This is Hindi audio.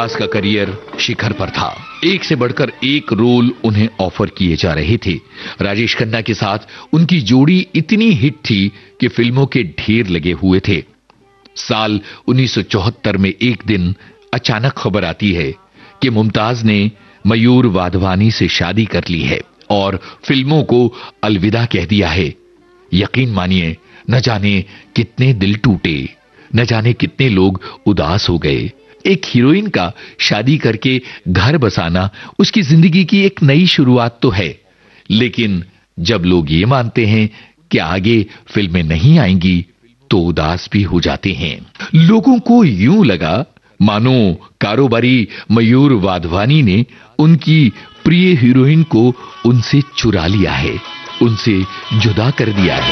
मुमताज का करियर शिखर पर था। एक से बढ़कर एक रोल उन्हें ऑफर किए जा रहे थे। राजेश खन्ना के साथ उनकी जोड़ी इतनी हिट थी कि फिल्मों के ढेर लगे हुए थे। साल 1974 में एक दिन अचानक खबर आती है कि मुमताज ने मयूर वाधवानी से शादी कर ली है और फिल्मों को अलविदा कह दिया है। यकीन मानिए, न जाने कितने दिल टूटे, न जाने कितने लोग उदास हो गए। एक हीरोइन का शादी करके घर बसाना उसकी जिंदगी की एक नई शुरुआत तो है, लेकिन जब लोग ये मानते हैं कि आगे फिल्में नहीं आएंगी तो उदास भी हो जाते हैं। लोगों को यूं लगा मानो कारोबारी मयूर वाधवानी ने उनकी प्रिय हीरोइन को उनसे चुरा लिया है, उनसे जुदा कर दिया है।